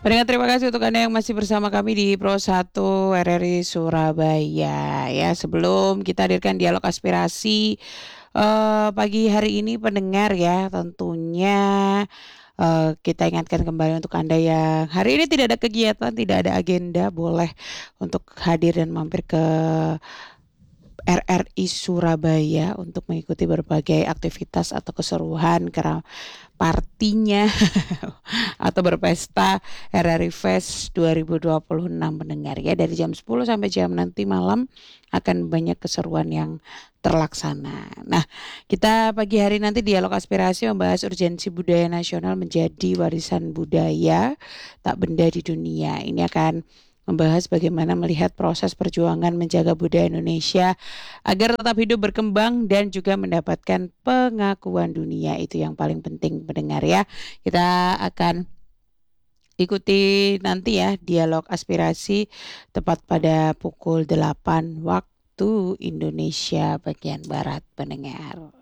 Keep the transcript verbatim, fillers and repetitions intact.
Pendengar, terima kasih untuk Anda yang masih bersama kami di Pro satu R R I Surabaya. Ya, sebelum kita hadirkan dialog aspirasi eh, pagi hari ini pendengar ya, tentunya eh, kita ingatkan kembali untuk Anda yang hari ini tidak ada kegiatan, tidak ada agenda, boleh untuk hadir dan mampir ke R R I Surabaya untuk mengikuti berbagai aktivitas atau keseruan kera partinya atau berpesta R R I Fest dua ribu dua puluh enam pendengar ya, dari jam sepuluh sampai jam nanti malam akan banyak keseruan yang terlaksana. Nah, kita pagi hari nanti dialog aspirasi membahas urgensi budaya nasional menjadi warisan budaya tak benda di dunia. Ini akan membahas bagaimana melihat proses perjuangan menjaga budaya Indonesia agar tetap hidup berkembang dan juga mendapatkan pengakuan dunia. Itu yang paling penting pendengar ya. Kita akan ikuti nanti ya dialog aspirasi tepat pada pukul delapan waktu Indonesia bagian Barat pendengar.